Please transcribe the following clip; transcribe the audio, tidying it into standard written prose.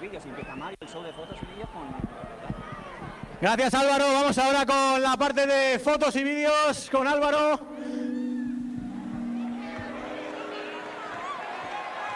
vídeos. Y empieza Mario, el show de fotos y vídeos con... Gracias, Álvaro. Vamos ahora con la parte de fotos y vídeos con Álvaro.